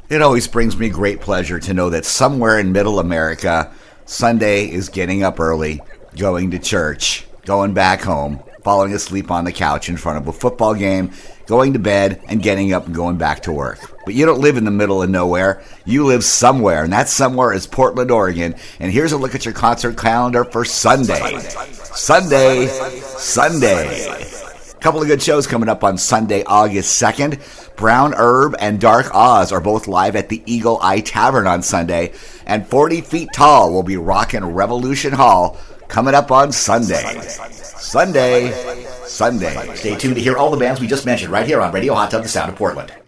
It always brings me great pleasure to know that somewhere in middle America, Sunday is getting up early, going to church, going back home, falling asleep on the couch in front of a football game, going to bed, and getting up and going back to work. But you don't live in the middle of nowhere. You live somewhere, and that somewhere is Portland, Oregon. And here's a look at your concert calendar for Sunday. Sunday. A couple of good shows coming up on Sunday, August 2nd. Brown Herb and Dark Oz are both live at the Eagle Eye Tavern on Sunday. And 40 Feet Tall will be rocking Revolution Hall coming up on Sunday. Sunday. Stay tuned to hear all the bands we just mentioned right here on Radio Hot Tub, the Sound of Portland.